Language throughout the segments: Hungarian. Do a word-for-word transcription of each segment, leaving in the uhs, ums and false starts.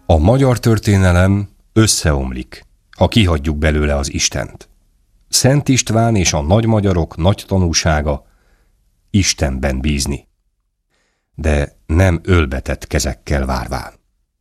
A magyar történelem összeomlik, ha kihagyjuk belőle az Istent. Szent István és a nagymagyarok nagy tanúsága Istenben bízni, de nem ölbetett kezekkel várván.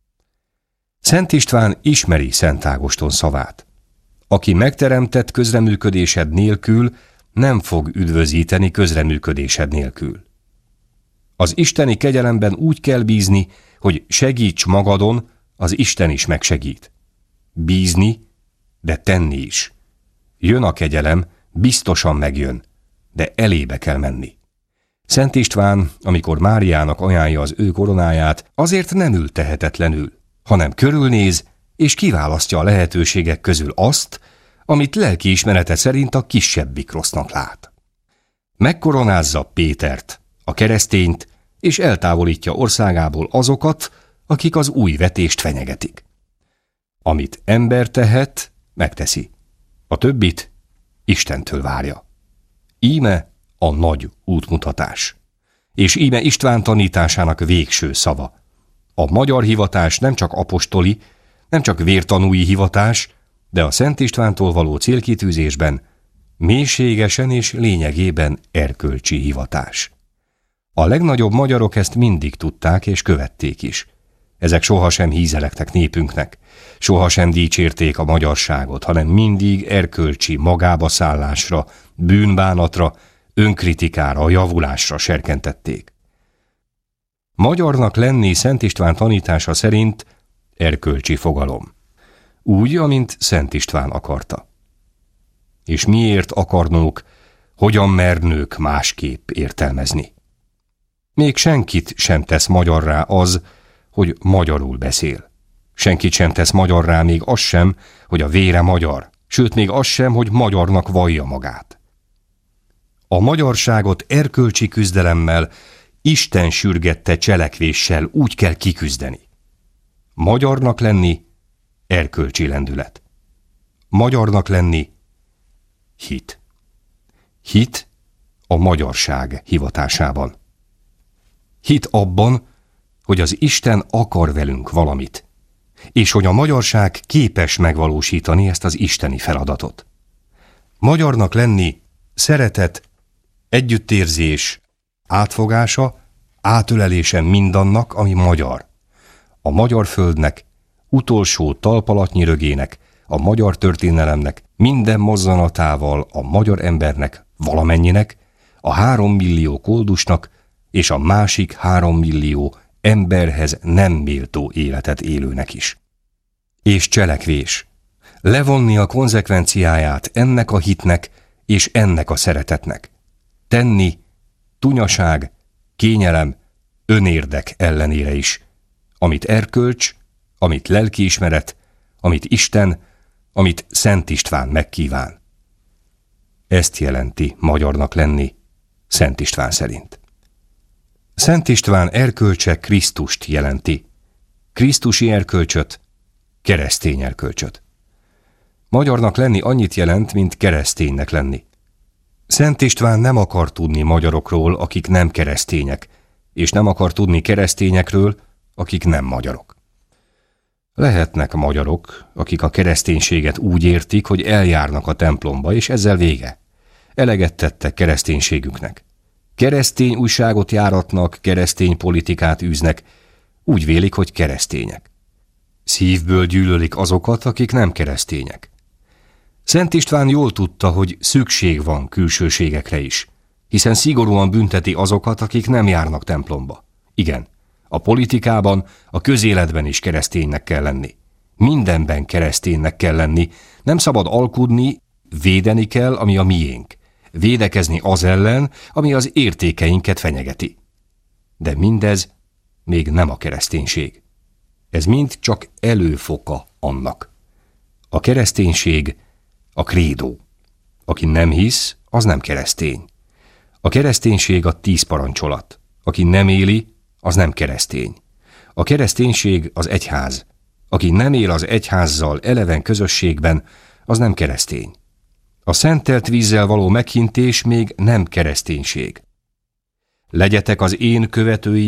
Szent István ismeri Szent Ágoston szavát. Aki megteremtett közreműködésed nélkül, nem fog üdvözíteni közreműködésed nélkül. Az isteni kegyelemben úgy kell bízni, hogy segíts magadon, az Isten is megsegít. Bízni, de tenni is. Jön a kegyelem, biztosan megjön, de elébe kell menni. Szent István, amikor Máriának ajánlja az ő koronáját, azért nem ül tehetetlenül, hanem körülnéz, és kiválasztja a lehetőségek közül azt, amit lelkiismerete szerint a kisebbik rossznak lát. Megkoronázza Pétert, a keresztényt, és eltávolítja országából azokat, akik az új vetést fenyegetik. Amit ember tehet, megteszi. A többit Istentől várja. Íme a nagy útmutatás. És íme István tanításának végső szava. A magyar hivatás nem csak apostoli, nem csak vértanúi hivatás, de a Szent Istvántól való célkitűzésben mélységesen és lényegében erkölcsi hivatás. A legnagyobb magyarok ezt mindig tudták és követték is. Ezek sohasem hízelektek népünknek, sohasem dicsérték a magyarságot, hanem mindig erkölcsi magába szállásra, bűnbánatra, önkritikára, javulásra serkentették. Magyarnak lenni Szent István tanítása szerint erkölcsi fogalom. Úgy, amint Szent István akarta. És miért akarnók, hogyan mernők másképp értelmezni? Még senkit sem tesz magyarrá az, hogy magyarul beszél. Senkit sem tesz magyarrá még az sem, hogy a vére magyar, sőt még az sem, hogy magyarnak vallja magát. A magyarságot erkölcsi küzdelemmel, Isten sürgette cselekvéssel úgy kell kiküzdeni. Magyarnak lenni erkölcsi lendület. Magyarnak lenni hit. Hit a magyarság hivatásában. Hit abban, hogy az Isten akar velünk valamit, és hogy a magyarság képes megvalósítani ezt az isteni feladatot. Magyarnak lenni szeretet, együttérzés, átfogása, átölelése mindannak, ami magyar. A magyar földnek, utolsó talpalatnyi rögének, a magyar történelemnek, minden mozzanatával a magyar embernek, valamennyinek, a három millió koldusnak és a másik három millió emberhez nem méltó életet élőnek is. És cselekvés. Levonni a konzekvenciáját ennek a hitnek és ennek a szeretetnek. Tenni, tunyaság, kényelem, önérdek ellenére is, amit erkölcs, amit lelkiismeret, amit Isten, amit Szent István megkíván. Ezt jelenti magyarnak lenni Szent István szerint. Szent István erkölcse Krisztust jelenti, krisztusi erkölcsöt, keresztény erkölcsöt. Magyarnak lenni annyit jelent, mint kereszténynek lenni. Szent István nem akar tudni magyarokról, akik nem keresztények, és nem akar tudni keresztényekről, akik nem magyarok. Lehetnek magyarok, akik a kereszténységet úgy értik, hogy eljárnak a templomba, és ezzel vége. Eleget tettek kereszténységüknek. Keresztény újságot járatnak, keresztény politikát űznek, úgy vélik, hogy keresztények. Szívből gyűlölik azokat, akik nem keresztények. Szent István jól tudta, hogy szükség van külsőségekre is, hiszen szigorúan bünteti azokat, akik nem járnak templomba. Igen, a politikában, a közéletben is kereszténynek kell lenni. Mindenben kereszténynek kell lenni, nem szabad alkudni, védeni kell, ami a miénk. Védekezni az ellen, ami az értékeinket fenyegeti. De mindez még nem a kereszténység. Ez mind csak előfoka annak. A kereszténység a krédó. Aki nem hisz, az nem keresztény. A kereszténység a tíz parancsolat. Aki nem éli, az nem keresztény. A kereszténység az egyház. Aki nem él az egyházzal eleven közösségben, az nem keresztény. A szentelt vízzel való meghintés még nem kereszténység. Legyetek az én követői,